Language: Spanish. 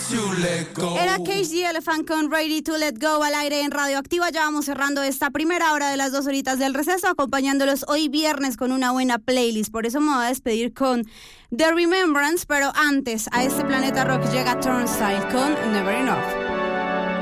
Era Cage the Elephant con Ready to Let Go al aire en Radioactiva. Ya vamos cerrando esta primera hora de las 2 horitas del receso, acompañándolos hoy viernes con una buena playlist. Por eso me voy a despedir con The Remembrance, pero antes a este planeta rock llega Turnstile con Never Enough.